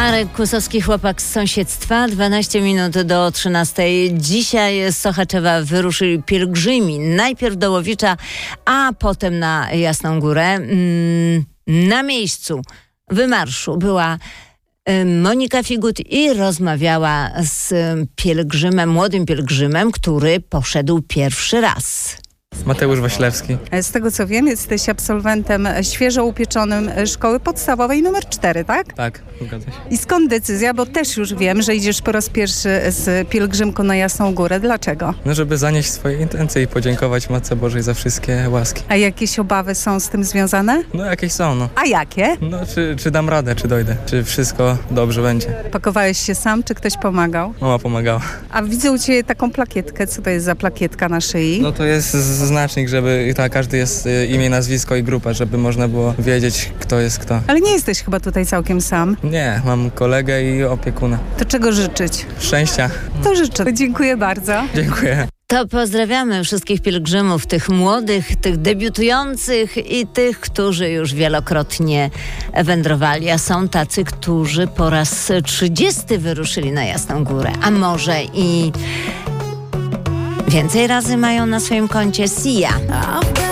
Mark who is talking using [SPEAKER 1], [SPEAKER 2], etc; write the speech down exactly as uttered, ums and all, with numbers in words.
[SPEAKER 1] Marek Kłosowski, chłopak z sąsiedztwa, dwanaście minut do trzynastej. Dzisiaj z Sochaczewa wyruszyli pielgrzymi. Najpierw do Łowicza, a potem na Jasną Górę. Na miejscu wymarszu była Monika Figut i rozmawiała z pielgrzymem, młodym pielgrzymem, który poszedł pierwszy raz.
[SPEAKER 2] Mateusz Waślewski.
[SPEAKER 3] Z tego co wiem, jesteś absolwentem świeżo upieczonym szkoły podstawowej numer cztery, tak?
[SPEAKER 2] Tak, zgadza się.
[SPEAKER 3] I skąd decyzja? Bo też już wiem, że idziesz po raz pierwszy z pielgrzymką na Jasną Górę. Dlaczego?
[SPEAKER 2] No, żeby zanieść swoje intencje i podziękować Matce Bożej za wszystkie łaski.
[SPEAKER 3] A jakieś obawy są z tym związane?
[SPEAKER 2] No jakieś są, no.
[SPEAKER 3] A jakie?
[SPEAKER 2] No, czy, czy dam radę, czy dojdę, czy wszystko dobrze będzie.
[SPEAKER 3] Pakowałeś się sam, czy ktoś pomagał?
[SPEAKER 2] Mama pomagała.
[SPEAKER 3] A widzę u Ciebie taką plakietkę. Co to jest za plakietka na szyi?
[SPEAKER 2] No to jest znacznik, żeby tak, każdy jest imię, nazwisko i grupa, żeby można było wiedzieć, kto jest kto.
[SPEAKER 3] Ale nie jesteś chyba tutaj całkiem sam.
[SPEAKER 2] Nie, mam kolegę i opiekuna.
[SPEAKER 3] To czego życzyć?
[SPEAKER 2] Szczęścia.
[SPEAKER 3] To życzę. Dziękuję bardzo.
[SPEAKER 2] Dziękuję.
[SPEAKER 1] To pozdrawiamy wszystkich pielgrzymów, tych młodych, tych debiutujących i tych, którzy już wielokrotnie wędrowali, a są tacy, którzy po raz trzydziesty wyruszyli na Jasną Górę, a może i więcej razy mają na swoim koncie Sia.